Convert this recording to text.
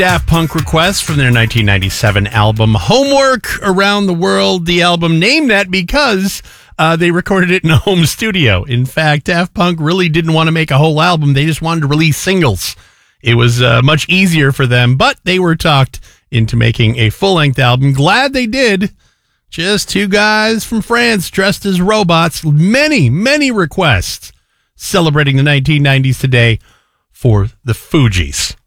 Daft Punk request from their 1997 album Homework Around the World. The album named that because they recorded it in a home studio. In fact, Daft Punk really didn't want to make a whole album. They just wanted to release singles. It was much easier for them, but they were talked into making a full-length album. Glad they did. Just two guys from France dressed as robots. Many requests celebrating the 1990s today for the Fugees.